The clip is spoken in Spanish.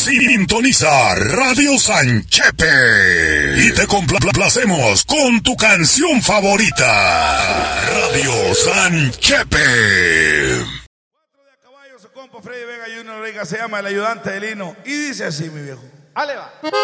Sintoniza Radio Sanchepe y te complacemos con tu canción favorita. Radio Sanchepe. 4 de caballo, su compa Freddy Vega Jr. Se llama El Ayudante de Lino y dice así, mi viejo. Ale va.